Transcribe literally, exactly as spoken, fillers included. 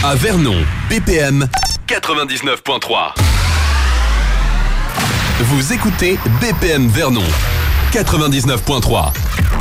À Vernon, B P M quatre-vingt-dix-neuf point trois. Vous écoutez B P M Vernon quatre-vingt-dix-neuf point trois.